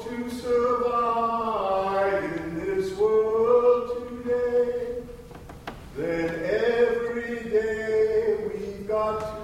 to survive in this world today, then every day we've got to